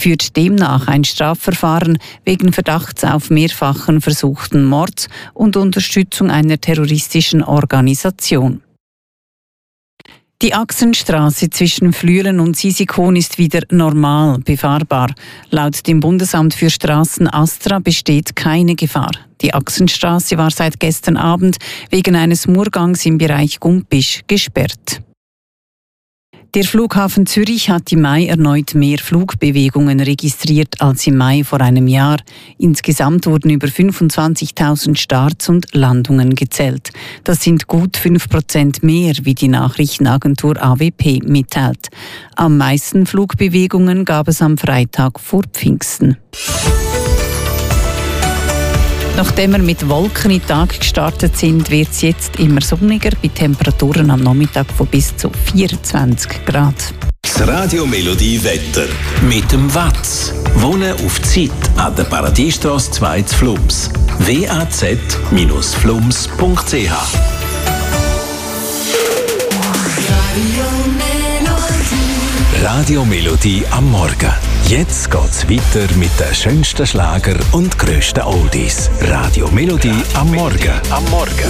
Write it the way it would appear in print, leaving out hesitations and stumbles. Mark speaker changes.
Speaker 1: führt demnach ein Strafverfahren wegen Verdachts auf mehrfachen versuchten Mord und Unterstützung einer terroristischen Organisation. Die Achsenstraße zwischen Flüelen und Sisikon ist wieder normal befahrbar. Laut dem Bundesamt für Straßen ASTRA besteht keine Gefahr. Die Achsenstraße war seit gestern Abend wegen eines Murrgangs im Bereich Gumpisch gesperrt. Der Flughafen Zürich hat im Mai erneut mehr Flugbewegungen registriert als im Mai vor einem Jahr. Insgesamt wurden über 25.000 Starts und Landungen gezählt. Das sind gut 5% mehr, wie die Nachrichtenagentur AWP mitteilt. Am meisten Flugbewegungen gab es am Freitag vor Pfingsten. Nachdem wir mit Wolken in den Tag gestartet sind, wird es jetzt immer sonniger, bei Temperaturen am Nachmittag von bis zu 24 Grad.
Speaker 2: Das Radio Melodie Wetter mit dem Watz. Wohnen auf Zeit an der Paradiestrasse 2 zu Flums. waz-flums.ch. Radio Melodie am Morgen. Jetzt geht's weiter mit den schönsten Schlager und grössten Oldies. Radio Melodie am Morgen.